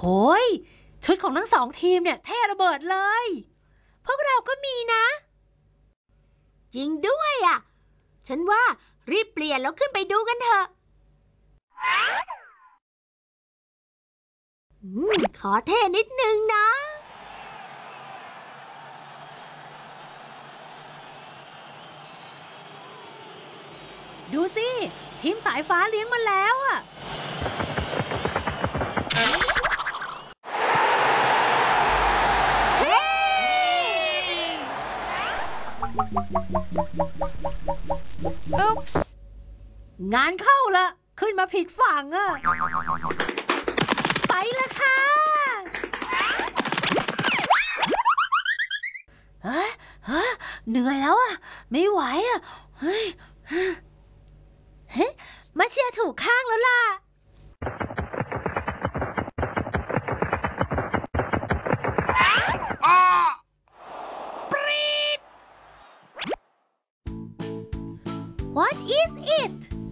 ยชุดของทั้งสองทีมเนี่ยเท่ระเบิดเลยพวกเราก็มีนะจริงด้วยอ่ะฉันว่ารีบเปลี่ยนแล้วขึ้นไปดูกันเถอะขอเท่นิดนึงนะดูสิทีมสายฟ้าเลี้ยงมาแล้วอ่ะอุ๊ปส์งานเข้าละขึ้นมาผิดฝั่งอะไปละค่ะเหนื่อยแล้วอะไม่ไหวอะเฮ้ยมาเชียร์ถูกข้างแล้วล่ะWhat is it